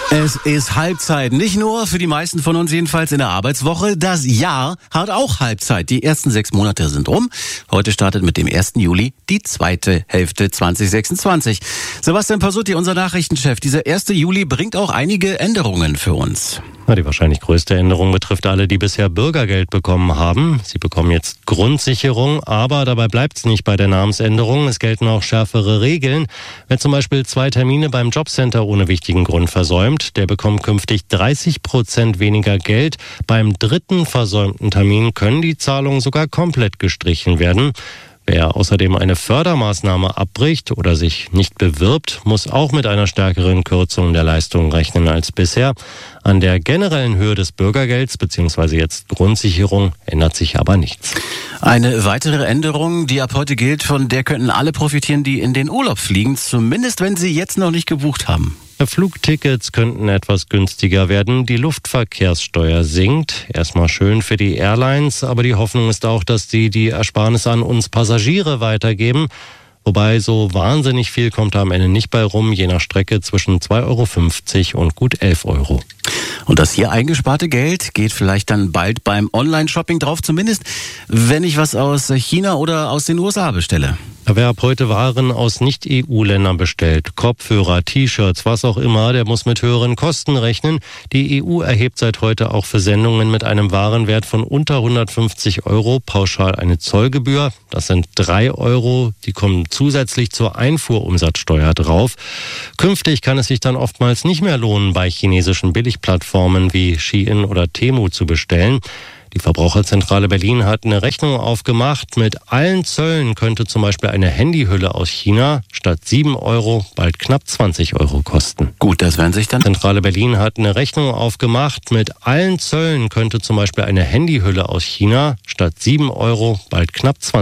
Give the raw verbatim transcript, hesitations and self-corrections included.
Es ist Halbzeit, nicht nur für die meisten von uns jedenfalls in der Arbeitswoche. Das Jahr hat auch Halbzeit. Die ersten sechs Monate sind rum. Heute startet mit dem ersten Juli die zweite Hälfte zwanzig sechsundzwanzig. Sebastian Pasutti, unser Nachrichtenchef. Dieser erste Juli bringt auch einige Änderungen für uns. Ja, die wahrscheinlich größte Änderung betrifft alle, die bisher Bürgergeld bekommen haben. Sie bekommen jetzt Grundsicherung, aber dabei bleibt es nicht bei der Namensänderung. Es gelten auch schärfere Regeln. Wer zum Beispiel zwei Termine beim Jobcenter ohne wichtigen Grund versäumt, der bekommt künftig dreißig Prozent weniger Geld. Beim dritten versäumten Termin können die Zahlungen sogar komplett gestrichen werden. Wer außerdem eine Fördermaßnahme abbricht oder sich nicht bewirbt, muss auch mit einer stärkeren Kürzung der Leistungen rechnen als bisher. An der generellen Höhe des Bürgergelds bzw. jetzt Grundsicherung ändert sich aber nichts. Eine weitere Änderung, die ab heute gilt, von der könnten alle profitieren, die in den Urlaub fliegen, zumindest wenn sie jetzt noch nicht gebucht haben. Flugtickets könnten etwas günstiger werden. Die Luftverkehrssteuer sinkt. Erstmal schön für die Airlines, aber die Hoffnung ist auch, dass die die Ersparnisse an uns Passagiere weitergeben. Wobei so wahnsinnig viel kommt da am Ende nicht bei rum, je nach Strecke zwischen zwei Euro fünfzig und gut elf Euro. Und das hier eingesparte Geld geht vielleicht dann bald beim Online-Shopping drauf, zumindest wenn ich was aus China oder aus den U S A bestelle. Wer ab heute Waren aus Nicht-E U-Ländern bestellt, Kopfhörer, T-Shirts, was auch immer, der muss mit höheren Kosten rechnen. Die E U erhebt seit heute auch für Sendungen mit einem Warenwert von unter hundertfünfzig Euro pauschal eine Zollgebühr. Das sind drei Euro, die kommen zusätzlich zur Einfuhrumsatzsteuer drauf. Künftig kann es sich dann oftmals nicht mehr lohnen, bei chinesischen Billigplattformen wie Shein oder Temu zu bestellen. Die Verbraucherzentrale Berlin hat eine Rechnung aufgemacht. Mit allen Zöllen könnte zum Beispiel eine Handyhülle aus China statt sieben Euro bald knapp zwanzig Euro kosten. Gut, das werden sich dann... Zentrale Berlin hat eine Rechnung aufgemacht. Mit allen Zöllen könnte zum Beispiel eine Handyhülle aus China statt sieben Euro bald knapp zwanzig